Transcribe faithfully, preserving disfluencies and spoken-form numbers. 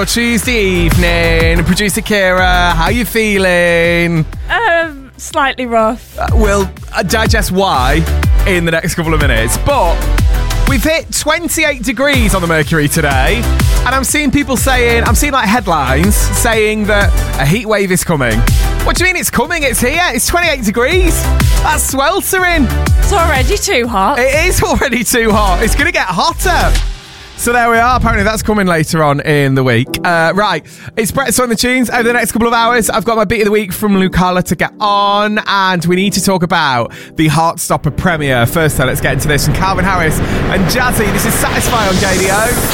Tuesday evening, producer Kira, how you feeling? Um, slightly rough. Uh, we'll uh, digest why in the next couple of minutes, but we've hit twenty-eight degrees on the Mercury today, and I'm seeing people saying, I'm seeing like headlines saying that a heat wave is coming. What do you mean it's coming? It's here. It's twenty-eight degrees. That's sweltering. It's already too hot. It is already too hot. It's going to get hotter. So there we are. Apparently that's coming later on in the week. Uh, right. It's Brett's on the tunes. Over the next couple of hours, I've got my beat of the week from Lucala to get on, and we need to talk about the Heartstopper premiere. First, though, let's get into this from Calvin Harris and Jazzy. This is Satisfy on J D O.